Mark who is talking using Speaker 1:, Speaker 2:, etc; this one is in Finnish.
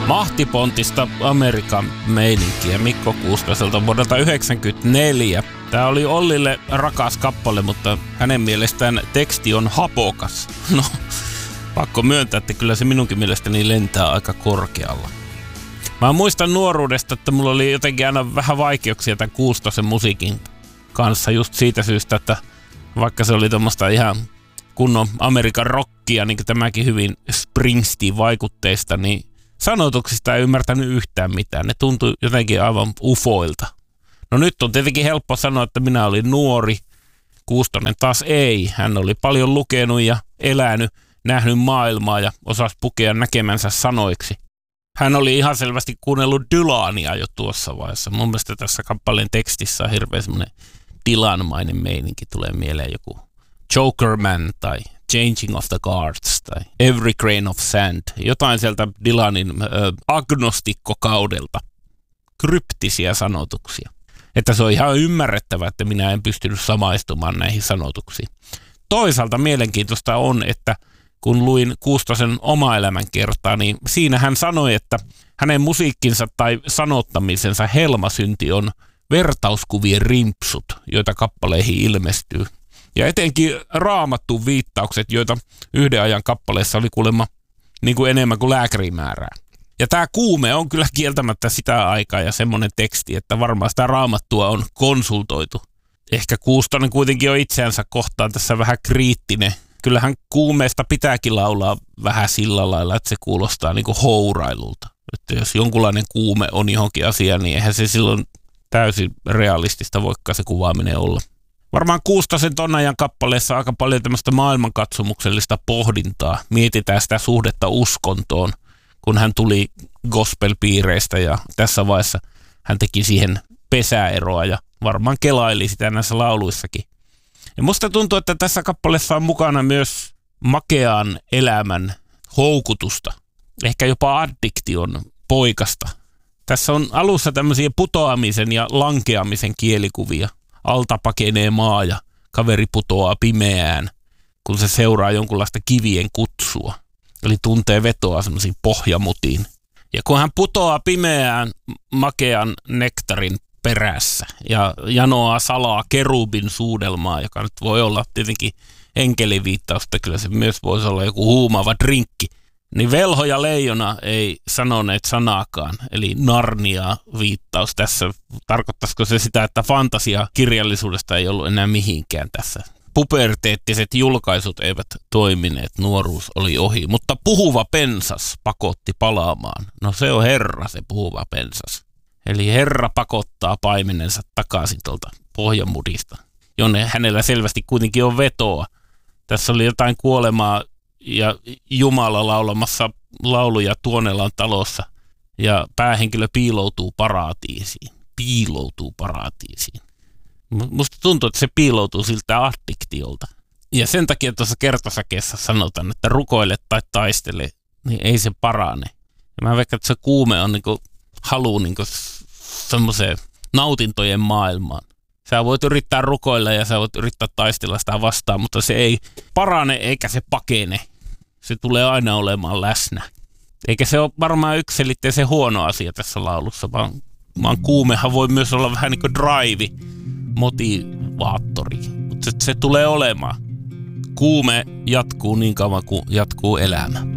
Speaker 1: Mahtipontista Amerikan meininkiä Mikko Kuuskaselta vuodelta 1994. Tämä oli Ollille rakas kappale, mutta hänen mielestään teksti on hapokas. No, pakko myöntää, että kyllä se minunkin mielestäni lentää aika korkealla. Mä muistan nuoruudesta, että mulla oli jotenkin aina vähän vaikeuksia tämän Kuustosen musiikin kanssa just siitä syystä, että vaikka se oli tommoista ihan kunnon Amerikan rockia, niin kuin tämäkin hyvin Springsteen-vaikutteista, niin sanotuksista ei ymmärtänyt yhtään mitään. Ne tuntui jotenkin aivan ufoilta. No nyt on tietenkin helppo sanoa, että minä olin nuori. Kuustonen taas ei. Hän oli paljon lukenut ja elänyt, nähnyt maailmaa ja osasi pukea näkemänsä sanoiksi. Hän oli ihan selvästi kuunnellut Dylania jo tuossa vaiheessa. Mun mielestä tässä kappaleen tekstissä on hirveän semmoinen Dylan-mainen meininki. Tulee mieleen joku Jokerman tai Changing of the Guards tai Every Grain of Sand. Jotain sieltä Dylanin agnostikkokaudelta. Kryptisiä sanotuksia. Että se on ihan ymmärrettävä, että minä en pystynyt samaistumaan näihin sanotuksiin. Toisaalta mielenkiintoista on, että kun luin Kuustosen oma elämänkertaa, niin siinä hän sanoi, että hänen musiikkinsa tai sanottamisensa helmasynti on vertauskuvien rimpsut, joita kappaleihin ilmestyy. Ja etenkin Raamattuun viittaukset, joita yhden ajan kappaleessa oli kuulemma niin kuin enemmän kuin lääkärimäärää. Ja tämä Kuume on kyllä kieltämättä sitä aikaa ja semmoinen teksti, että varmaan sitä Raamattua on konsultoitu. Ehkä Kuustonen kuitenkin on itseänsä kohtaan tässä vähän kriittinen. Kyllähän Kuumeesta pitääkin laulaa vähän sillä lailla, että se kuulostaa niin kuin hourailulta. Että jos jonkunlainen kuume on johonkin asiaan, niin eihän se silloin täysin realistista voikaan se kuvaaminen olla. Varmaan Kuustosen ton ajan kappaleessa on aika paljon tämmöistä maailmankatsomuksellista pohdintaa. Mietitään sitä suhdetta uskontoon, kun hän tuli gospelpiireistä ja tässä vaiheessa hän teki siihen pesäeroa ja varmaan kelaili sitä näissä lauluissakin. Ja musta tuntuu, että tässä kappaleessa on mukana myös makean elämän houkutusta, ehkä jopa addiktion poikasta. Tässä on alussa tämmöisiä putoamisen ja lankeamisen kielikuvia. Alta pakenee maa ja kaveri putoaa pimeään, kun se seuraa jonkunlaista kivien kutsua. Eli tuntee vetoa semmoisiin pohjamutiin. Ja kun hän putoaa pimeään makean nektarin perässä ja janoaa salaa kerubin suudelmaa, joka nyt voi olla tietenkin enkeliviittausta, kyllä se myös voisi olla joku huumaava drinkki, niin velho ja leijona ei sanoneet sanaakaan, eli Narnia viittaus tässä. Tarkoittaisiko se sitä, että fantasiakirjallisuudesta ei ollut enää mihinkään tässä? Puberteettiset julkaisut eivät toimineet, nuoruus oli ohi, mutta puhuva pensas pakotti palaamaan. No se on Herra, se puhuva pensas. Eli Herra pakottaa paimenensa takaisin tuolta pohjamudista, jonne hänellä selvästi kuitenkin on vetoa. Tässä oli jotain kuolemaa ja Jumala laulamassa lauluja Tuonelan talossa ja päähenkilö piiloutuu paratiisiin. Musta tuntuu, että se piiloutuu siltä addiktiolta. Ja sen takia tuossa kertosäkeessä sanotaan, että rukoile tai taistele, niin ei se parane. Ja mä veikkaan, että se kuume on niinku halu niinku semmoiseen nautintojen maailmaan. Sä voit yrittää rukoilla ja sä voit yrittää taistella sitä vastaan, mutta se ei parane eikä se pakene. Se tulee aina olemaan läsnä. Eikä se ole varmaan yksiselitteisen huono asia tässä laulussa, vaan kuumehan voi myös olla vähän niin kuin drive, motivaattori. Mutta se tulee olemaan. Kuume jatkuu niin kauan kuin jatkuu elämä.